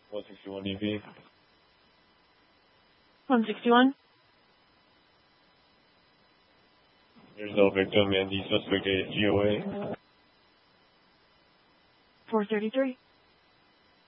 161 EV. 161. There's no victim and the suspect is GOA. 433.